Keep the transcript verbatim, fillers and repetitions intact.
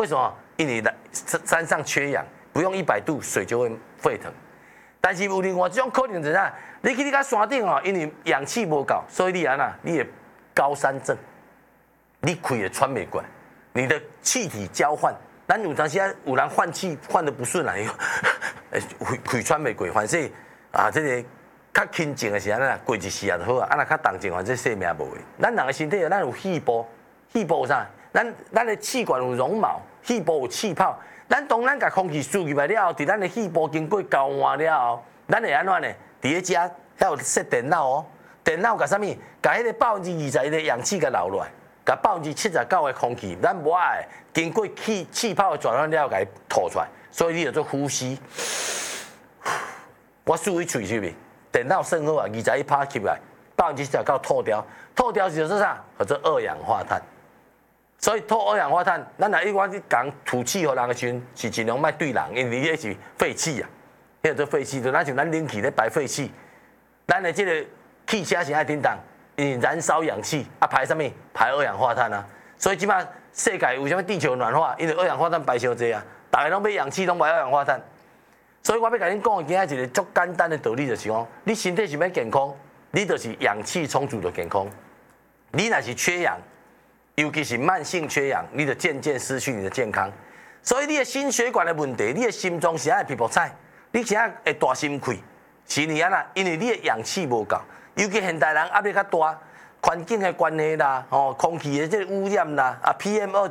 为什么？因为山上缺氧，不用一百度水就会沸腾。但是有另外一种可能就是啥？你去你到山顶哦，因为氧气无够，所以你安那你的高山症，你气也喘不过来，你的气体交换，咱有当时啊有人换气换得不顺啊，气气喘不过，反正啊这个较轻静的时安那过一时啊就好啊，啊若较重静，反正性命无的。咱人的身体咱有细胞，细胞有啥？咱咱的气管有绒毛，细胞有气泡。咱当咱甲空气输入来了后，伫咱的细胞经过交换了后，咱会安怎呢？伫咧遮还有设电脑哦，电脑甲啥物？甲迄个百分之二十的氧气甲留落来，甲百分之七十九的空气，咱无爱经过气气泡的转换了，甲伊吐出来，所以你就做呼吸。我输去喙是咪？电脑算好啊，二十一趴吸来，百分之七十九吐掉，吐掉是做啥？叫做二氧化碳。所以吐二氧化碳，咱若一般去讲吐气互人的时阵，是尽量莫对人，因为迄是废气啊，迄个做废气，就咱像咱冷气咧排废气，咱的这个汽车是爱叮当，因为燃烧氧气啊排什么？排二氧化碳啊。所以即摆世界为什么地球暖化？因为二氧化碳排伤济啊，大家拢买氧气拢排二氧化碳。所以我要甲恁讲的今仔一个足简单的道理，就是讲，你身体是要健康，你就是氧气充足的健康。你若是缺氧，尤其是慢性缺氧，你就渐渐失去你的健康。所以你的心血管的问题，你的心脏是爱皮肤菜，你是爱会大心悸，是你安那？因为你的氧气无够，尤其现代人压力较大，环境的关系啦，哦，空气的这个污染啦，啊 P M 二